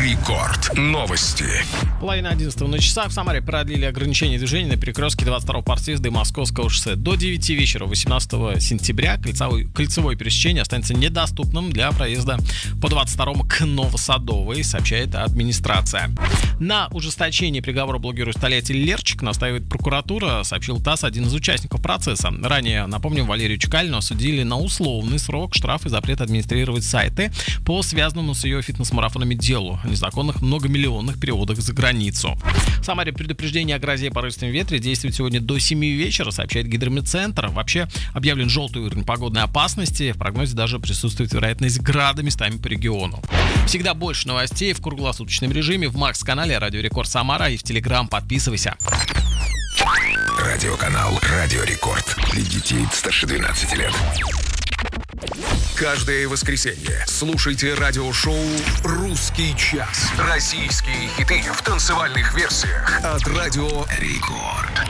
Рекорд. Новости. Половина 11 на часах. В Самаре продлили ограничение движения на перекрестке 22-го партсъезда и Московского шоссе. До 9 вечера 18 сентября кольцевое пересечение останется недоступным для проезда по 22-му к Новосадовой, сообщает администрация. На ужесточение приговора блогеру столетия Лерчик настаивает прокуратура, сообщил ТАСС, один из участников процесса. Ранее, напомним, Валерию Чекалину осудили на условный срок, штраф и запрет администрировать сайты по связанному с ее фитнес-марафонами делу о незаконных многомиллионных переводах за границу. В Самаре предупреждение о грозе и порывистом ветре действует сегодня до 7 вечера, сообщает Гидрометцентр. Вообще объявлен желтый уровень погодной опасности. В прогнозе даже присутствует вероятность града местами по региону. Всегда больше новостей в круглосуточном режиме в Макс-канале Радио Рекорд Самара и в Телеграм. Подписывайся. Радиоканал Радио Рекорд. Для детей старше 12 лет. Каждое воскресенье слушайте радиошоу «Русский час». Российские хиты в танцевальных версиях от Радио Рекорд.